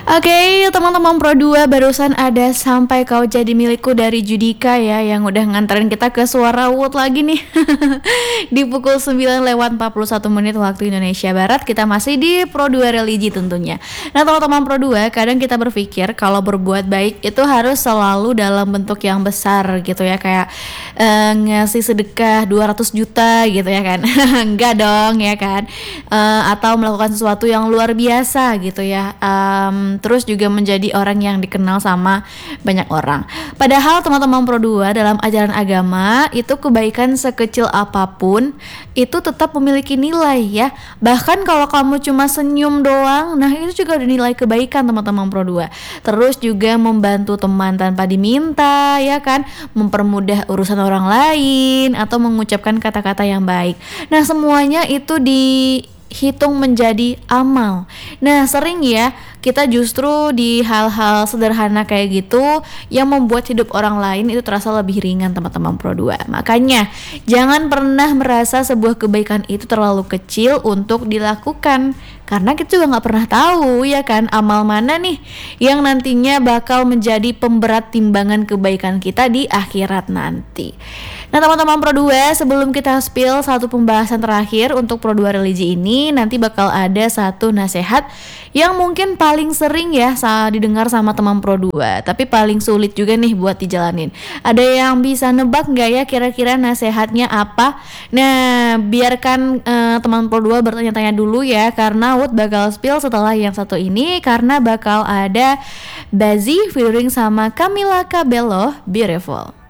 Oke, teman-teman Pro 2, barusan ada Sampai Kau Jadi Milikku dari Judika ya, yang udah nganterin kita ke Suara Wood lagi nih. Di pukul 9:41 waktu Indonesia Barat, kita masih di Pro 2 religi tentunya. Nah, teman-teman Pro 2, kadang kita berpikir kalau berbuat baik itu harus selalu dalam bentuk yang besar gitu ya, kayak ngasih sedekah 200 juta gitu ya kan. Enggak dong ya kan. Atau melakukan sesuatu yang luar biasa gitu ya. Terus juga menjadi orang yang dikenal sama banyak orang. Padahal teman-teman Pro 2, dalam ajaran agama itu kebaikan sekecil apapun itu tetap memiliki nilai ya. Bahkan kalau kamu cuma senyum doang, nah itu juga ada nilai kebaikan teman-teman Pro 2. Terus juga membantu teman tanpa diminta ya kan, mempermudah urusan orang lain atau mengucapkan kata-kata yang baik. Nah, semuanya itu dihitung menjadi amal. Nah, sering ya kita justru di hal-hal sederhana kayak gitu yang membuat hidup orang lain itu terasa lebih ringan teman-teman Pro 2. Makanya jangan pernah merasa sebuah kebaikan itu terlalu kecil untuk dilakukan, karena kita juga nggak pernah tahu ya kan amal mana nih yang nantinya bakal menjadi pemberat timbangan kebaikan kita di akhirat nanti. Nah, teman-teman Pro 2, sebelum kita spill satu pembahasan terakhir untuk Pro 2 religi ini, nanti bakal ada satu nasihat yang mungkin paling sering ya didengar sama teman Pro 2, tapi paling sulit juga nih buat dijalanin. Ada yang bisa nebak nggak ya kira-kira nasihatnya apa? Nah, biarkan teman Pro 2 bertanya-tanya dulu ya, karena Wood bakal spill setelah yang satu ini, karena bakal ada Bazi featuring sama Camila Cabello, Beautiful.